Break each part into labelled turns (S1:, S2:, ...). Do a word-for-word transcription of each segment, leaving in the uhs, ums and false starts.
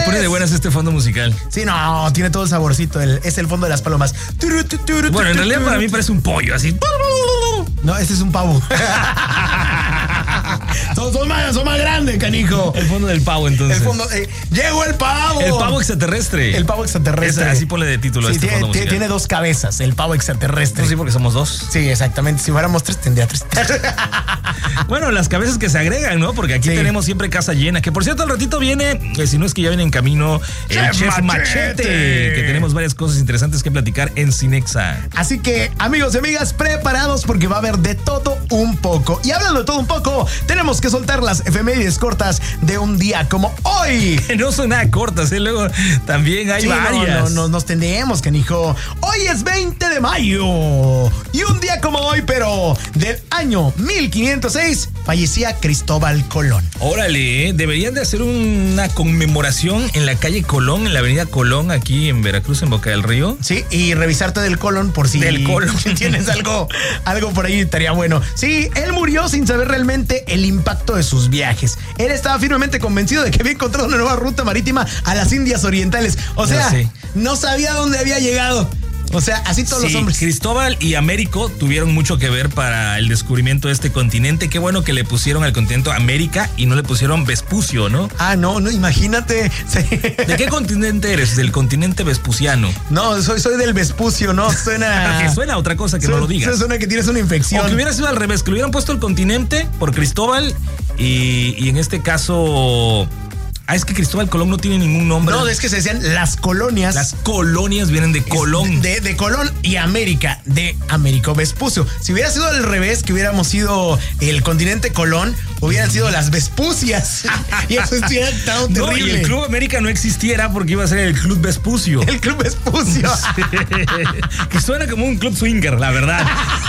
S1: pone de buenas este fondo musical.
S2: Sí, no, tiene todo el saborcito. El, es el fondo de las palomas.
S1: Bueno, en realidad para mí parece un pollo, así.
S2: No, este es un pavo. son, son, más, son más grandes, canijo.
S1: El fondo del pavo, entonces.
S2: El fondo, eh, llegó el pavo.
S1: El pavo extraterrestre.
S2: El pavo extraterrestre.
S1: Es, así ponle de título
S2: sí,
S1: a este
S2: tiene,
S1: fondo musical.
S2: Tiene dos cabezas, el pavo extraterrestre.
S1: Pues sí, porque somos dos.
S2: Sí, exactamente. Si fuéramos tres, tendría tres.
S1: Bueno, las cabezas que se agregan, ¿no? Porque aquí sí. tenemos siempre casa llena. Que por cierto, al ratito viene, eh, si no es que ya viene en camino, el Chef, Chef Machete. Machete. Que tenemos varias cosas interesantes que platicar en Cinexa.
S2: Así que, amigos y amigas, preparados porque va a haber de todo un poco. Y hablando de todo un poco, tenemos que soltar las efemérides cortas de un día como hoy.
S1: Que no son nada cortas, ¿eh? Luego también hay sí, varias.
S2: No, no, no, nos tendemos, canijo. Hoy es veinte de mayo. Y un día como hoy, pero del año mil quinientos seis, fallecía Cristóbal Colón.
S1: Órale, ¿eh? Deberían de hacer una conmemoración en la calle Colón, en la avenida Colón, aquí en Veracruz, en Boca del Río.
S2: Sí, y revisarte del colon por si
S1: del colon
S2: tienes algo, algo por ahí, estaría bueno. Sí, él murió sin saber realmente el impacto de sus viajes. Él estaba firmemente convencido de que había encontrado una nueva ruta marítima a las Indias Orientales. O sea, no sabía dónde había llegado. O sea, así todos
S1: sí,
S2: los hombres.
S1: Cristóbal y Américo tuvieron mucho que ver para el descubrimiento de este continente. Qué bueno que le pusieron al continente América y no le pusieron Vespucio, ¿no?
S2: Ah, no, no, imagínate. Sí.
S1: ¿De qué continente eres? Del continente vespuciano.
S2: No, soy, soy del Vespucio, ¿no? Suena...
S1: que suena a otra cosa que
S2: suena,
S1: no lo digas.
S2: Suena que tienes una infección.
S1: O que hubiera sido al revés, que le hubieran puesto el continente por Cristóbal y, y en este caso... Ah, es que Cristóbal Colón no tiene ningún nombre.
S2: No, es que se decían las colonias.
S1: Las colonias vienen de Colón.
S2: De, de, de Colón y América, de Américo Vespucio. Si hubiera sido al revés, que hubiéramos sido el continente Colón, hubieran sido las Vespucias. Y eso estuviera tan terrible.
S1: No, y el Club América no existiera porque iba a ser el Club Vespucio.
S2: El Club Vespucio.
S1: Sí. Que suena como un club swinger, la verdad.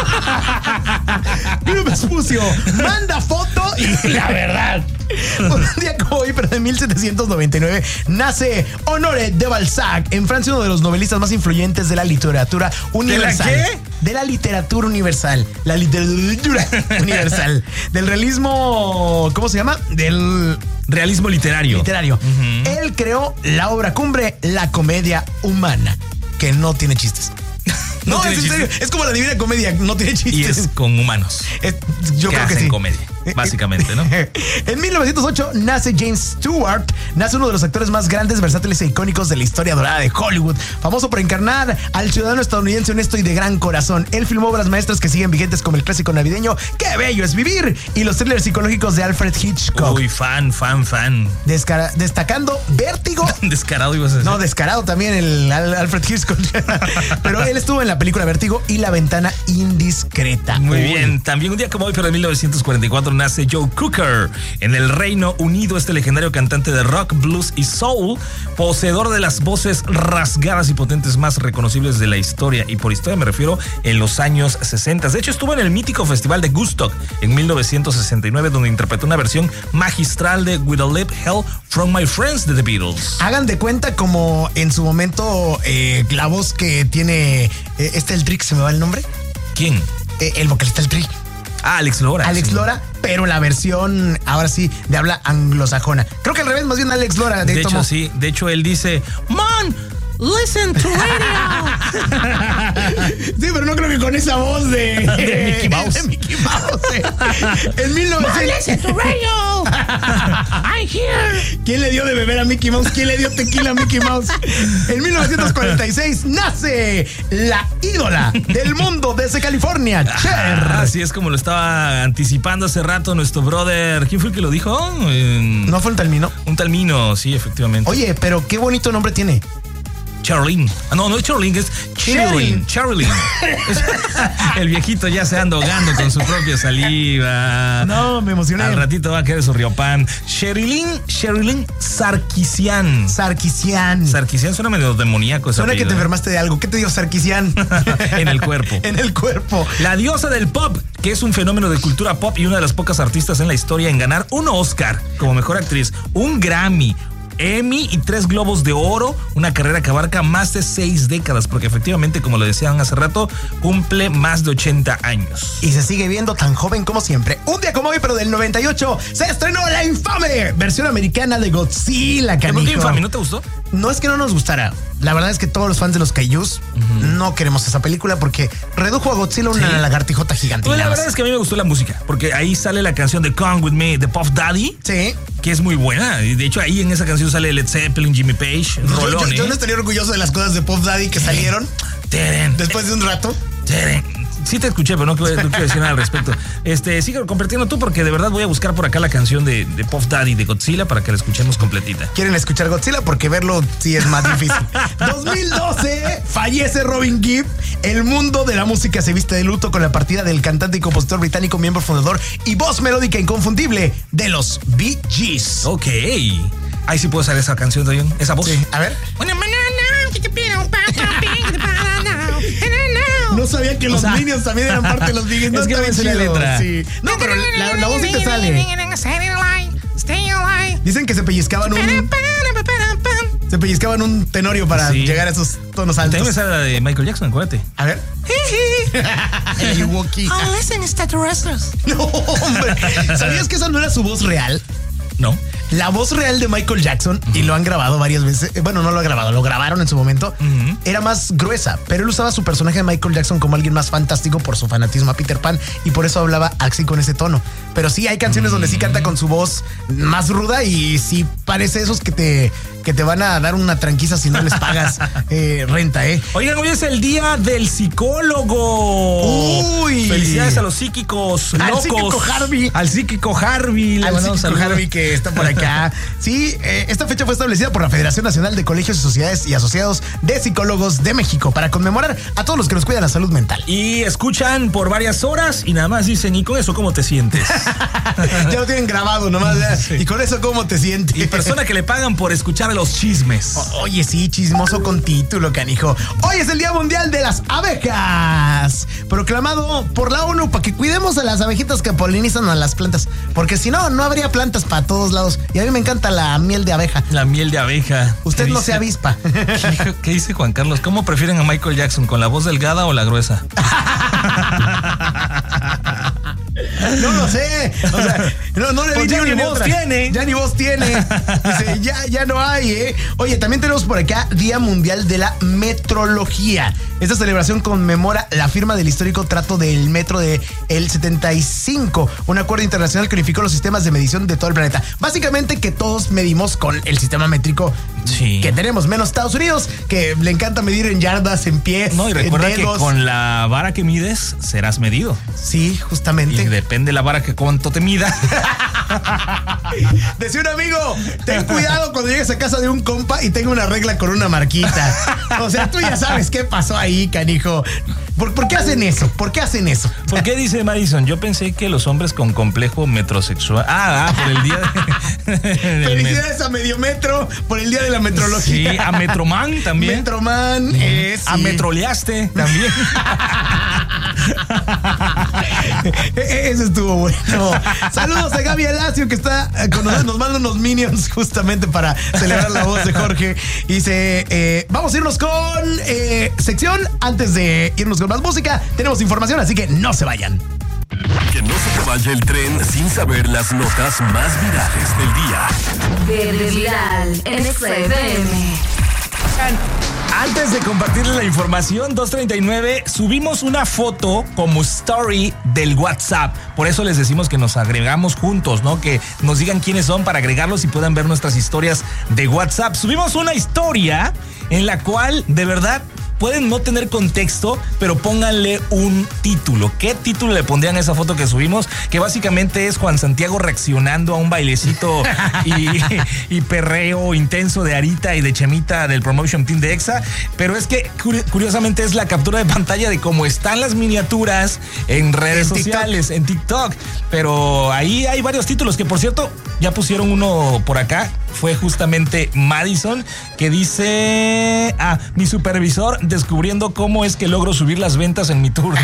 S2: Club Vespucio, manda foto y la verdad. Un día como hoy, pero de mil setecientos noventa y nueve, nace Honoré de Balzac, en Francia, uno de los novelistas más influyentes de la literatura universal.
S1: ¿De la qué?
S2: De la literatura universal. La literatura universal. Del realismo, ¿cómo se llama? Del...
S1: realismo literario.
S2: Literario. Uh-huh. Él creó la obra cumbre, la comedia humana, que no tiene chistes. No, no es en serio, es como la Divina Comedia, no tiene chistes.
S1: Y es con humanos.
S2: Es, yo
S1: que
S2: creo que
S1: hacen
S2: sí.
S1: comedia, básicamente, ¿no?
S2: En mil novecientos ocho nace James Stewart, nace uno de los actores más grandes, versátiles e icónicos de la historia dorada de Hollywood, famoso por encarnar al ciudadano estadounidense honesto y de gran corazón. Él filmó obras maestras que siguen vigentes como el clásico navideño Qué bello es vivir y los thrillers psicológicos de Alfred Hitchcock.
S1: Uy, fan, fan, fan.
S2: Descara- destacando Vértigo.
S1: Descarado ibas a decir.
S2: No, descarado también el Al- Alfred Hitchcock. Pero él estuvo en la película Vértigo y La ventana indiscreta.
S1: Muy
S2: Uy.
S1: bien. También un día como hoy, pero en mil novecientos cuarenta y cuatro, nace Joe Cocker. En el Reino Unido, este legendario cantante de rock, blues y soul, poseedor de las voces rasgadas y potentes más reconocibles de la historia. Y por historia me refiero en los años sesenta. De hecho, estuvo en el mítico festival de Woodstock en mil novecientos sesenta y nueve, donde interpretó una versión magistral de With a Lip Hell from My Friends de The Beatles.
S2: Hagan de cuenta como en su momento eh, la voz que tiene eh, este el Trick, ¿se me va el nombre?
S1: ¿Quién?
S2: Eh, el vocalista el Trick.
S1: Ah, Alex Lora.
S2: Alex
S1: sí.
S2: Lora, pero la versión ahora sí de habla anglosajona. Creo que al revés, más bien Alex Lora.
S1: De,
S2: de
S1: hecho,
S2: tomo...
S1: sí. De hecho, él dice, "Man, listen to radio."
S2: Sí, pero no creo que con esa voz de,
S1: de Mickey Mouse.
S2: De Mickey Mouse. Eh. En mil novecientos...
S1: Listen to radio. I'm here.
S2: ¿Quién le dio de beber a Mickey Mouse? ¿Quién le dio tequila a Mickey Mouse? En mil novecientos cuarenta y seis nace la ídola del mundo desde California, Cher.
S1: Así es como lo estaba anticipando hace rato nuestro brother. ¿Quién fue el que lo dijo? Eh,
S2: ¿No fue un talmino?
S1: Un talmino, sí, efectivamente.
S2: Oye, pero qué bonito nombre tiene.
S1: Charlene. Ah, no, no es Charlene, es Cherilyn. Cherilyn. El viejito ya se anda ahogando con su propia saliva.
S2: No, me emocioné.
S1: Al ratito va a querer su riopan. Cherilyn, Cherilyn Sarkisian.
S2: Sarkisian.
S1: Sarkisian suena medio demoníaco.
S2: Suena
S1: apellido,
S2: que te enfermaste de algo. ¿Qué te dio Sarkisian?
S1: En el cuerpo.
S2: En el cuerpo.
S1: La diosa del pop, que es un fenómeno de cultura pop y una de las pocas artistas en la historia en ganar un Oscar como mejor actriz, un Grammy, Emmy y tres Globos de Oro, una carrera que abarca más de seis décadas, porque efectivamente, como lo decían hace rato, cumple más de ochenta años.
S2: Y se sigue viendo tan joven como siempre. Un día como hoy, pero del noventa y ocho, se estrenó la infame versión americana de Godzilla, canijo.
S1: ¿Por qué infame? ¿No te gustó?
S2: No es que no nos gustara. La verdad es que todos los fans de los Kaijus uh-huh. no queremos esa película porque redujo a Godzilla una sí. lagartijota gigante.
S1: Pues la verdad es que a mí me gustó la música, porque ahí sale la canción de Come With Me de Puff Daddy.
S2: Sí.
S1: Que es muy buena. Y de hecho ahí en esa canción sale Led Zeppelin, Jimmy Page, rolón.
S2: Yo, yo, yo no estaría orgulloso de las cosas de Puff Daddy que salieron
S1: Teren.
S2: después de un rato.
S1: Teren. Sí te escuché, pero no, no quiero decir nada al respecto. Este, sigue compartiendo tú porque de verdad voy a buscar por acá la canción de, de Puff Daddy de Godzilla para que la escuchemos completita.
S2: ¿Quieren escuchar Godzilla? Porque verlo sí es más difícil. dos mil doce, fallece Robin Gibb. El mundo de la música se viste de luto con la partida del cantante y compositor británico, miembro fundador y voz melódica inconfundible de los Bee Gees.
S1: Ok. Ahí sí puedo usar esa canción, Dayan. Esa voz.
S2: Sí. A ver. No sabía que los o sea, Minions también eran parte de los Bee Gees. No,
S1: es que no me sé la letra.
S2: Sí. No, pero la, la voz sí te sale. Dicen que se pellizcaban un... Se pellizcaban un tenorio para sí. llegar a esos tonos altos.
S1: También me sale la de Michael Jackson, acuérdate.
S2: A ver. El Wookiee.
S3: Oh, listen, extraterrestres.
S2: No, hombre. ¿Sabías que esa no era su voz real?
S1: No.
S2: La voz real de Michael Jackson, uh-huh. y lo han grabado varias veces, bueno, no lo ha grabado, lo grabaron en su momento, uh-huh. era más gruesa, pero él usaba su personaje de Michael Jackson como alguien más fantástico por su fanatismo a Peter Pan y por eso hablaba así con ese tono. Pero sí hay canciones uh-huh. donde sí canta con su voz más ruda y sí parece esos que te, que te van a dar una tranquiza si no les pagas eh, renta, ¿eh?
S1: Oigan, hoy es el día del psicólogo.
S2: Uy.
S1: Felicidades a los psíquicos locos.
S2: Al psíquico Harvey.
S1: Al psíquico Harvey.
S2: Al psíquico Harvey que está por acá. Sí, eh, esta fecha fue establecida por la Federación Nacional de Colegios y Sociedades y Asociados de Psicólogos de México para conmemorar a todos los que nos cuidan la salud mental.
S1: Y escuchan por varias horas y nada más dicen, ¿y con eso cómo te sientes?
S2: Ya lo tienen grabado nomás. Sí. ¿Y con eso cómo te sientes?
S1: Y persona que le pagan por escuchar los chismes.
S2: O, oye, sí, chismoso con título, canijo. Hoy es el Día Mundial de las Abejas, proclamado por la ONU para que cuidemos a las abejitas que polinizan a las plantas, porque si no, no habría plantas para todos lados. Y a mí me encanta la miel de abeja.
S1: La miel de abeja.
S2: Usted no se avispa.
S1: ¿Qué, ¿Qué dice Juan Carlos? ¿Cómo prefieren a Michael Jackson? ¿Con la voz delgada o la gruesa?
S2: No lo sé. O sea, no, no le
S1: pues
S2: vi
S1: ya ni voz otra. tiene.
S2: Ya ni voz tiene. Dice, ya, ya no hay, ¿eh? Oye, también tenemos por acá Día Mundial de la Metrología. Esta celebración conmemora la firma del histórico Trato del Metro de el setenta y cinco, un acuerdo internacional que unificó los sistemas de medición de todo el planeta. Básicamente que todos medimos con el sistema métrico sí. que tenemos, menos Estados Unidos, que le encanta medir en yardas, en pies,
S1: no, y recuerda
S2: en dedos.
S1: Que con la vara que mides serás medido.
S2: Sí, justamente.
S1: Y depende de la vara que cuánto te mida.
S2: Decía un amigo, ten cuidado cuando llegues a casa de un compa y tenga una regla con una marquita. O sea, tú ya sabes qué pasó ahí, canijo. ¿Por, ¿Por qué hacen eso? ¿Por qué hacen eso?
S1: ¿Por qué dice Madison? Yo pensé que los hombres con complejo metrosexual. Ah, ah, por el día de...
S2: Felicidades met... a Mediometro por el día de la metrología.
S1: Sí, a Metroman también.
S2: Metroman. Eh, sí.
S1: A Metroleaste también.
S2: Ese estuvo bueno. Saludos a Gaby Alacio que está con nosotros, nos manda unos minions justamente para celebrar la voz de Jorge. Y dice, eh, vamos a irnos con eh, sección. Antes de irnos con más música, tenemos información, así que no se vayan.
S4: Que no se te vaya el tren sin saber las notas más virales del día.
S5: Verde Viral en X F M.
S1: Antes de compartirles la información, dos treinta y nueve, subimos una foto como story del WhatsApp. Por eso les decimos que nos agregamos juntos, ¿no? Que nos digan quiénes son para agregarlos y puedan ver nuestras historias de WhatsApp. Subimos una historia en la cual, de verdad, pueden no tener contexto, pero pónganle un título. ¿Qué título le pondrían a esa foto que subimos? Que básicamente es Juan Santiago reaccionando a un bailecito y, y perreo intenso de Arita y de Chemita del Promotion Team de Exa. Pero es que curiosamente es la captura de pantalla de cómo están las miniaturas en redes en sociales, TikTok. en TikTok. Pero ahí hay varios títulos que, por cierto, Ya pusieron uno por acá. Fue justamente Madison, que dice: ah, mi supervisor descubriendo cómo es que logro subir las ventas en mi turno.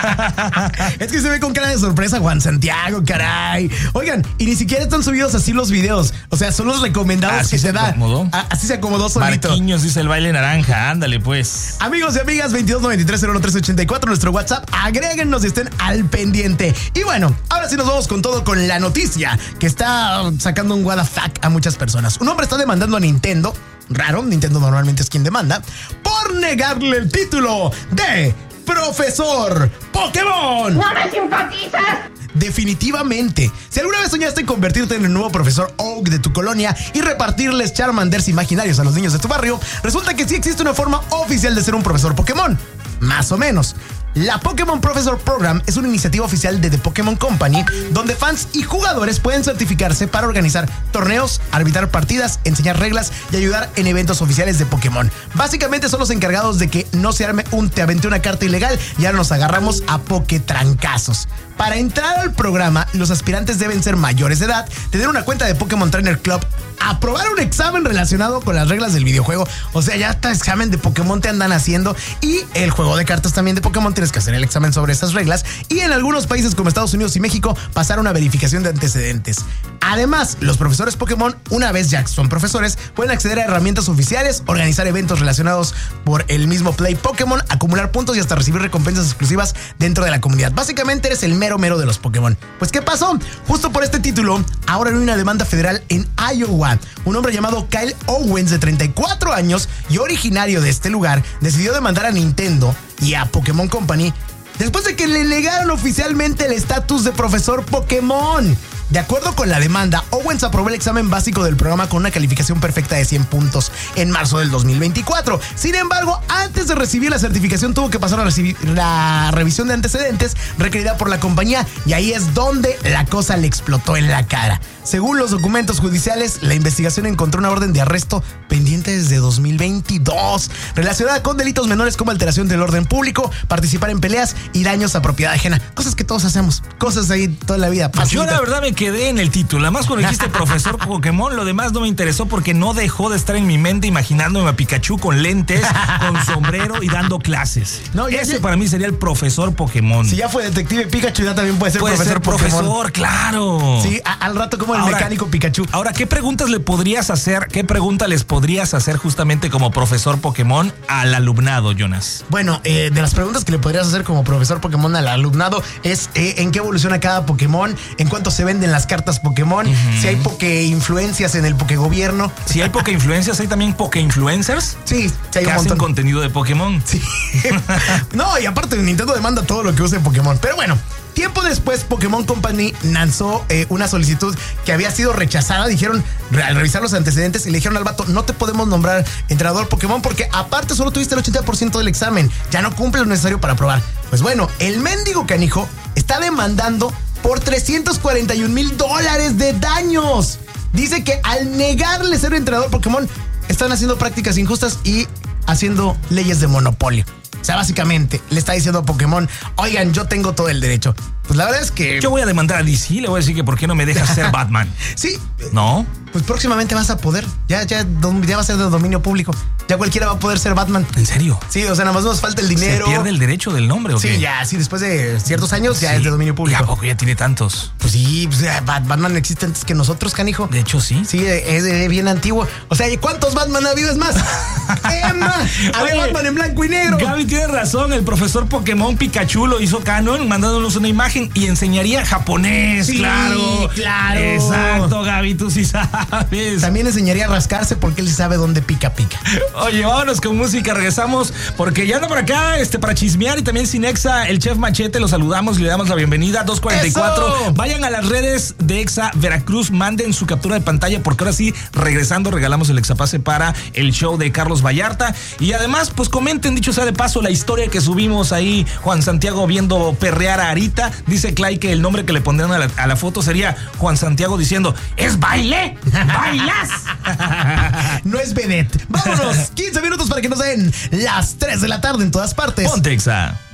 S2: Es que se ve con cara de sorpresa Juan Santiago, caray. Oigan, y ni siquiera están subidos así los videos. O sea, son los recomendados
S1: así
S2: que
S1: se
S2: se da.
S1: acomodó.
S2: A- Así se acomodó solito.
S1: Marquiños dice el baile naranja. Ándale, pues.
S2: Amigos y amigas, veintidós noventa y tres cero uno tres ochenta y cuatro, nuestro WhatsApp, agréguennos y estén al pendiente. Y bueno, ahora sí nos vamos con todo, con la noticia que está sacando un what the fuck a muchas personas. Un hombre está demandando a Nintendo, raro, Nintendo normalmente es quien demanda, por negarle el título de Profesor Pokémon.
S3: ¡No me simpatizas!
S2: Definitivamente. Si alguna vez soñaste en convertirte en el nuevo profesor Oak de tu colonia y repartirles Charmanders imaginarios a los niños de tu barrio, resulta que sí existe una forma oficial de ser un profesor Pokémon. Más o menos. La Pokémon Professor Program es una iniciativa oficial de The Pokémon Company donde fans y jugadores pueden certificarse para organizar torneos, arbitrar partidas, enseñar reglas y ayudar en eventos oficiales de Pokémon. Básicamente son los encargados de que no se arme un te aventé una carta ilegal y ahora nos agarramos a poketrancazos. Para entrar al programa, los aspirantes deben ser mayores de edad, tener una cuenta de Pokémon Trainer Club, aprobar un examen relacionado con las reglas del videojuego. O sea, ya hasta examen de Pokémon te andan haciendo. Y el juego de cartas también de Pokémon, tienes que hacer el examen sobre esas reglas. Y en algunos países como Estados Unidos y México, pasar una verificación de antecedentes. Además, los profesores Pokémon, una vez ya son profesores, pueden acceder a herramientas oficiales, organizar eventos relacionados por el mismo Play Pokémon, acumular puntos y hasta recibir recompensas exclusivas dentro de la comunidad. Básicamente eres el mero mero de los Pokémon. Pues, ¿qué pasó? Justo por este título, ahora hay una demanda federal en Iowa. Un hombre llamado Kyle Owens, de treinta y cuatro años y originario de este lugar, decidió demandar a Nintendo y a Pokémon Company después de que le negaron oficialmente el estatus de profesor Pokémon. De acuerdo con la demanda, Owens aprobó el examen básico del programa con una calificación perfecta de cien puntos en marzo del dos mil veinticuatro. Sin embargo, antes de recibir la certificación tuvo que pasar a recibir la revisión de antecedentes requerida por la compañía, y ahí es donde la cosa le explotó en la cara. Según los documentos judiciales, la investigación encontró una orden de arresto pendiente desde dos mil veintidós relacionada con delitos menores como alteración del orden público, participar en peleas y daños a propiedad ajena. Cosas que todos hacemos, cosas ahí toda la vida.
S1: Pues yo
S2: Facilita.
S1: la verdad me quedé en el título. Además, cuando dijiste profesor Pokémon, lo demás no me interesó porque no dejó de estar en mi mente imaginándome a Pikachu con lentes, con sombrero y dando clases.
S2: No, ya
S1: Ese
S2: sé.
S1: para mí sería el profesor Pokémon.
S2: Si ya fue detective Pikachu, ya también puede ser
S1: Puede
S2: profesor
S1: ser
S2: Pokémon.
S1: profesor, claro.
S2: Sí, a- al rato como el
S1: Ahora-
S2: mecánico Pikachu.
S1: Ahora, ¿qué preguntas le podrías hacer? ¿Qué pregunta les podrías hacer justamente como profesor Pokémon al alumnado, Jonas?
S2: Bueno, eh, de las preguntas que le podrías hacer como profesor Pokémon al alumnado es eh, en qué evoluciona cada Pokémon, en cuánto se venden las cartas Pokémon, uh-huh. si hay Poké influencias en el Poké gobierno.
S1: Si hay Poké influencias, hay también Poké influencers.
S2: Sí, sí hay
S1: que
S2: un
S1: hacen
S2: montón.
S1: contenido de Pokémon.
S2: Sí. No, y aparte Nintendo demanda todo lo que use Pokémon. Pero bueno, tiempo después Pokémon Company lanzó eh, una solicitud que había sido rechazada. Dijeron, al revisar los antecedentes, y le dijeron al vato, no te podemos nombrar entrenador Pokémon porque aparte solo tuviste el ochenta por ciento del examen. Ya no cumple lo necesario para aprobar. Pues bueno, el mendigo canijo está demandando por trescientos cuarenta y un mil dólares de daños. Dice que al negarle ser entrenador Pokémon, están haciendo prácticas injustas y haciendo leyes de monopolio. O sea, básicamente le está diciendo a Pokémon, oigan, yo tengo todo el derecho. Pues la verdad es que...
S1: Yo voy a demandar a D C, le voy a decir que por qué no me dejas ser Batman.
S2: Sí.
S1: ¿No?
S2: Pues próximamente vas a poder. Ya, ya, ya va a ser de dominio público. Ya cualquiera va a poder ser Batman.
S1: ¿En serio?
S2: Sí, o sea, nada más nos falta el dinero.
S1: ¿Se pierde el derecho del nombre o
S2: Sí,
S1: qué?
S2: ya, sí, después de ciertos años ya
S1: Sí.
S2: es de dominio
S1: ¿Y a
S2: público.
S1: poco ya tiene tantos?
S2: Pues sí, pues, ya, Bat- Batman existe antes que nosotros, canijo.
S1: De hecho, sí.
S2: Sí, es eh, bien antiguo. O sea, ¿y cuántos Batman ha habido? Es más, Emma, había
S1: Oye,
S2: Batman en blanco y negro.
S1: Gaby tiene razón, el profesor Pokémon Pikachu lo hizo canon mandándonos una imagen y enseñaría japonés,
S2: Sí,
S1: claro.
S2: claro.
S1: Exacto, Gaby, tú sí sabes.
S2: También enseñaría a rascarse porque él sí sabe dónde pica pica.
S1: Oye, vámonos con música, regresamos porque ya anda por acá este, para chismear y también sin Exa, el chef Machete, lo saludamos y le damos la bienvenida. dos cuarenta y cuatro.
S2: ¡Eso!
S1: Vayan a las redes de Exa Veracruz, manden su captura de pantalla porque ahora sí, regresando, regalamos el Exapase para el show de Carlos Vallarta. Y además, pues comenten, dicho sea de paso, la historia que subimos ahí, Juan Santiago viendo perrear a Arita. Dice Clay que el nombre que le pondrían a la, a la foto sería Juan Santiago diciendo, ¿es baile? ¿Bailas?
S2: No es vedette. Vámonos, quince minutos para que nos den las tres de la tarde en todas partes.
S1: Ponte Exa.